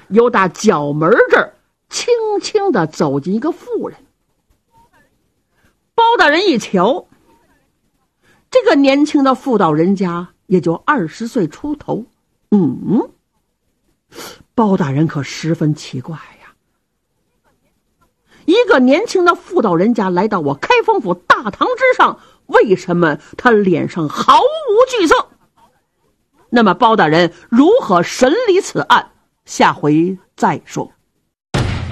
由打角门这儿轻轻地走进一个妇人。包大人一瞧，这个年轻的妇道人家也就20岁出头。包大人可十分奇怪呀，一个年轻的妇道人家来到我开封府大堂之上，为什么他脸上毫无惧色？那么包大人如何审理此案，下回再说。